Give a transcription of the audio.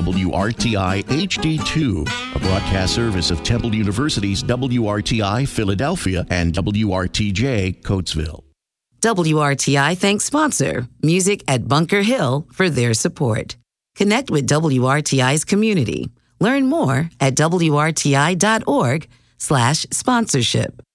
WRTI HD2, a broadcast service of Temple University's WRTI Philadelphia and WRTJ Coatesville. WRTI thanks sponsor Music at Bunker Hill for their support. Connect with WRTI's community. Learn more at WRTI.org/sponsorship.